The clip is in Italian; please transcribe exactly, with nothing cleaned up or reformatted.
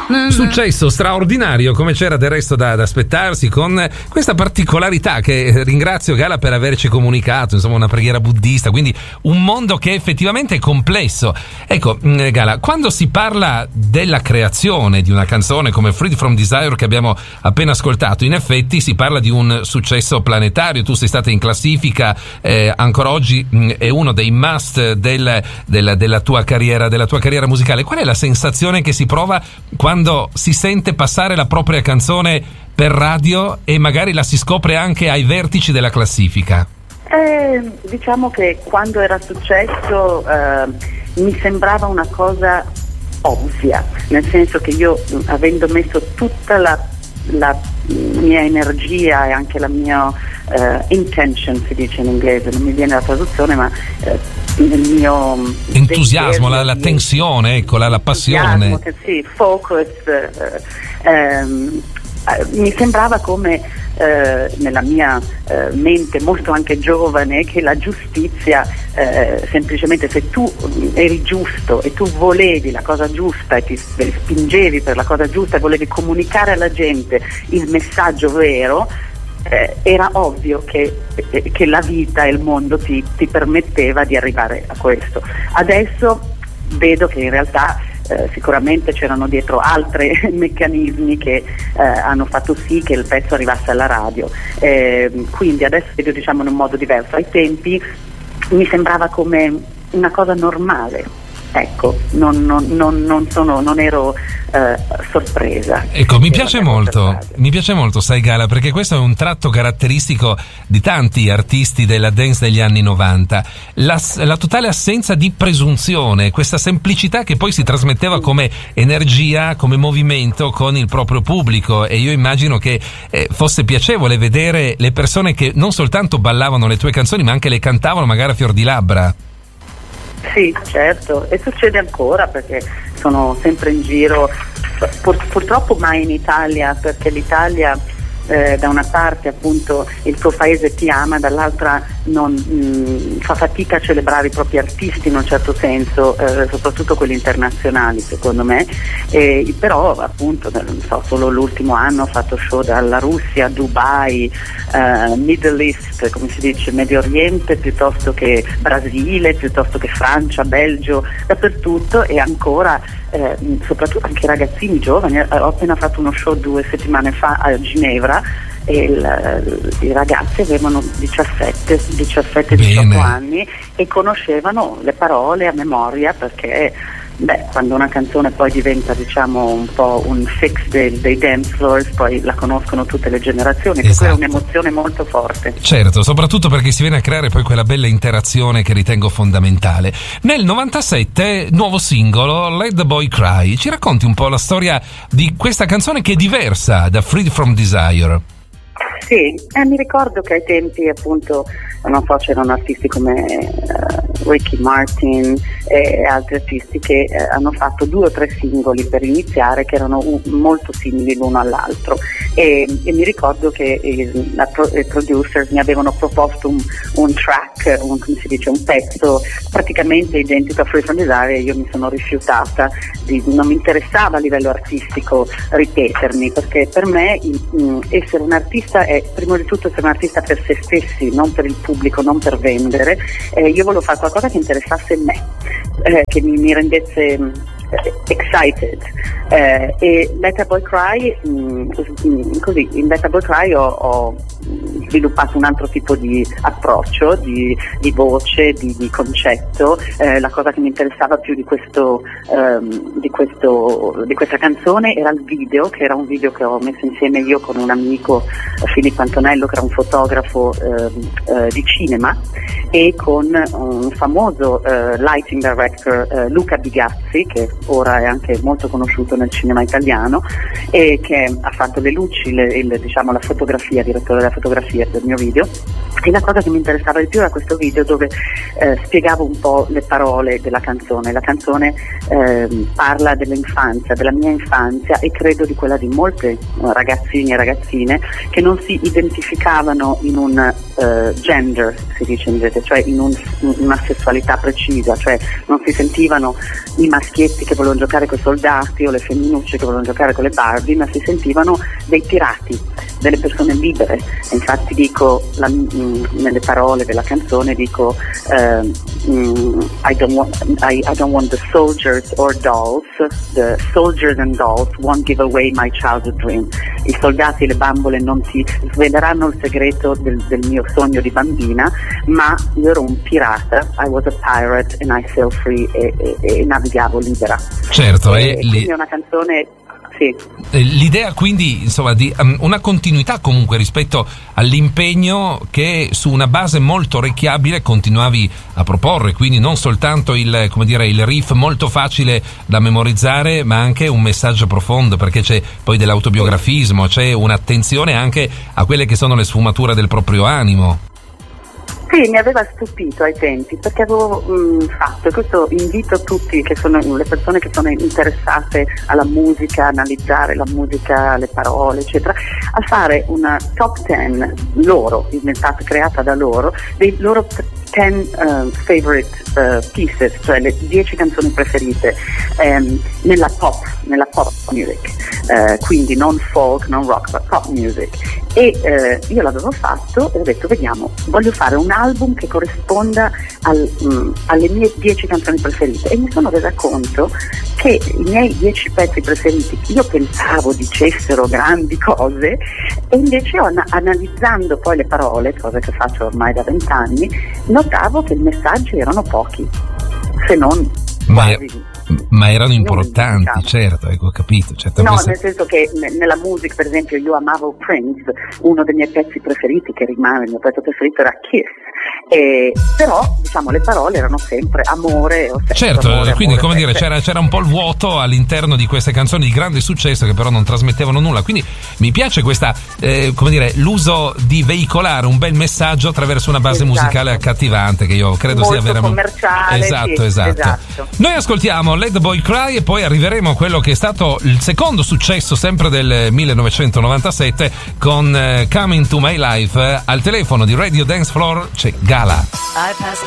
Successo straordinario, come c'era del resto da, da aspettarsi, con questa particolarità che ringrazio Gala per averci comunicato, insomma una preghiera buddista, quindi un mondo che effettivamente è complesso. Ecco Gala, quando si parla della creazione di una canzone come Freed from Desire che abbiamo appena ascoltato, in effetti si parla di un successo planetario. Tu sei stata in classifica, eh, ancora oggi mh, è uno dei must del, del, della tua carriera, della tua carriera musicale. Qual è la sensazione che si prova quando si sente passare la propria canzone per radio e magari la si scopre anche ai vertici della classifica? Eh, diciamo che quando era successo eh, mi sembrava una cosa ovvia, nel senso che io, avendo messo tutta la, la mia energia e anche la mia eh, intention, si dice in inglese, non mi viene la traduzione, ma eh, il mio entusiasmo, la, la tensione, ecco, la, la passione, sì, focus, eh, ehm, eh, mi sembrava come eh, nella mia eh, mente molto anche giovane che la giustizia, eh, semplicemente se tu eri giusto e tu volevi la cosa giusta e ti spingevi per la cosa giusta e volevi comunicare alla gente il messaggio vero, Eh, era ovvio che, eh, che la vita e il mondo ti, ti permetteva di arrivare a questo. Adesso vedo che in realtà eh, sicuramente c'erano dietro altri meccanismi che eh, hanno fatto sì che il pezzo arrivasse alla radio, eh, quindi adesso vedo, diciamo, in un modo diverso. Ai tempi mi sembrava come una cosa normale. Ecco, non, non, non, non, sono, non ero eh, sorpresa. Ecco, mi piace molto, mi piace molto, sai Gala, perché questo è un tratto caratteristico di tanti artisti della dance degli anni novanta, la, la totale assenza di presunzione, questa semplicità che poi si trasmetteva come energia, come movimento con il proprio pubblico, e io immagino che eh, fosse piacevole vedere le persone che non soltanto ballavano le tue canzoni ma anche le cantavano magari a fior di labbra. Sì, certo, e succede ancora perché sono sempre in giro, pur, purtroppo mai in Italia, perché l'Italia eh, da una parte appunto il tuo paese ti ama, dall'altra non, mh, fa fatica a celebrare i propri artisti in un certo senso, eh, soprattutto quelli internazionali secondo me, e, però appunto non so, solo l'ultimo anno ho fatto show dalla Russia, Dubai, eh, Middle East, come si dice, Medio Oriente, piuttosto che Brasile, piuttosto che Francia, Belgio, dappertutto, e ancora eh, soprattutto anche i ragazzini giovani. Ho appena fatto uno show due settimane fa a Ginevra e il, i ragazzi avevano diciassette diciotto anni e conoscevano le parole a memoria, perché beh, quando una canzone poi diventa, diciamo, un po' un fix dei, dei dance floors, poi la conoscono tutte le generazioni, esatto. Quella è un'emozione molto forte. Certo, soprattutto perché si viene a creare poi quella bella interazione che ritengo fondamentale. Nel novantasette, nuovo singolo, Let the Boy Cry. Ci racconti un po' la storia di questa canzone che è diversa da Freed from Desire? Sì, eh, mi ricordo che ai tempi appunto, non so, c'erano artisti come uh, Ricky Martin e altri artisti che eh, hanno fatto due o tre singoli per iniziare che erano uh, molto simili l'uno all'altro, e, e mi ricordo che i pro, producers mi avevano proposto un, un track, un, come si dice, un pezzo praticamente identico a Free From Desire, e io mi sono rifiutata, di, non mi interessava a livello artistico ripetermi, perché per me il, mh, essere un artista è prima di tutto essere un artista per se stessi, non per il pubblico, non per vendere. Eh, io volevo fare qualcosa che interessasse me, eh, che mi, mi rendesse mh, excited, eh, e Let a Boy Cry, mh, così in Let a Boy Cry ho, ho sviluppato un altro tipo di approccio, di, di voce, di, di concetto. Eh, la cosa che mi interessava più di questo, ehm, di questo di questa canzone era il video, che era un video che ho messo insieme io con un amico, Filippo Antonello, che era un fotografo eh, eh, di cinema, e con un famoso eh, lighting director, eh, Luca Bigazzi, che ora è anche molto conosciuto nel cinema italiano e che ha fatto le luci, le, il, diciamo la fotografia, direttore della fotografia del mio video. E la cosa che mi interessava di più era questo video dove eh, spiegavo un po' le parole della canzone. La canzone eh, parla dell'infanzia, della mia infanzia, e credo di quella di molti ragazzini e ragazzine che non si identificavano in un uh, gender, si dice in inglese, cioè in, un, in una sessualità precisa, cioè non si sentivano i maschietti che che volevano giocare con i soldati o le femminucce che volevano giocare con le Barbie, ma si sentivano dei pirati, delle persone libere. E infatti dico la, mh, nelle parole della canzone dico uh, mh, I, don't want, I, I don't want the soldiers or dolls, the soldiers and dolls won't give away my childhood dream. I soldati e le bambole non ti sveleranno il segreto del, del mio sogno di bambina, ma io ero un pirata, I was a pirate and I sailed free, e, e, e navigavo libera. Certo, e, e quindi li... è una canzone. Sì. L'idea quindi insomma di um, una continuità comunque rispetto all'impegno che su una base molto orecchiabile continuavi a proporre, quindi non soltanto il, come dire, il riff molto facile da memorizzare, ma anche un messaggio profondo, perché c'è poi dell'autobiografismo, c'è un'attenzione anche a quelle che sono le sfumature del proprio animo. Sì, mi aveva stupito ai tempi, perché avevo mh, fatto, e questo invito tutti che sono le persone che sono interessate alla musica, analizzare la musica, le parole eccetera, a fare una top ten loro, inventata, creata da loro, dei loro ten uh, favorite uh, pieces, cioè le dieci canzoni preferite um, nella pop, nella pop music, uh, quindi non folk, non rock, ma pop music. E uh, io l'avevo fatto e ho detto vediamo, voglio fare un album che corrisponda al, um, alle mie dieci canzoni preferite, e mi sono resa conto che i miei dieci pezzi preferiti io pensavo dicessero grandi cose, e invece ho, analizzando poi le parole, cosa che faccio ormai da vent'anni, notavo che i messaggi erano pochi, se non ma, quasi. Ma erano importanti, diciamo. Certo, ecco, ho capito. Certo, no, questa... nel senso che n- nella musica, per esempio, io amavo Prince, uno dei miei pezzi preferiti, che rimane il mio pezzo preferito, era Kiss. E, però diciamo le parole erano sempre amore o sesso, certo, amore, quindi amore, come dire sesso. c'era, c'era un po' il vuoto all'interno di queste canzoni di grande successo che però non trasmettevano nulla, quindi mi piace questa eh, come dire l'uso di veicolare un bel messaggio attraverso una base esatto. musicale accattivante, che io credo molto sia veramente commerciale. esatto, sì, esatto esatto. Noi ascoltiamo Let the Boy Cry e poi arriveremo a quello che è stato il secondo successo sempre del millenovecentonovantasette con uh, Coming to My Life. Al telefono di Radio Dance Floor c'è Gala.